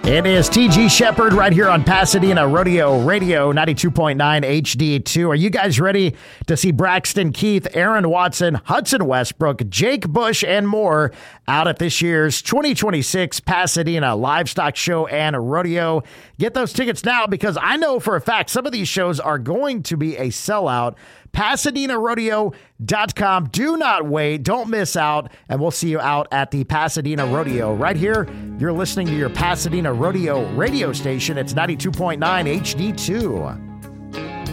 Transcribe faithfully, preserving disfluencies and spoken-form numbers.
It is T G Shepherd right here on Pasadena Rodeo Radio, ninety-two point nine H D two. Are you guys ready to see Braxton Keith, Aaron Watson, Hudson Westbrook, Jake Bush, and more out at this year's twenty twenty-six Pasadena Livestock Show and Rodeo? Get those tickets now, because I know for a fact some of these shows are going to be a sellout. Pasadena Rodeo dot com. Do not wait. Don't miss out. And we'll see you out at the Pasadena Rodeo. Right here, you're listening to your Pasadena Rodeo radio station. It's ninety-two point nine H D two.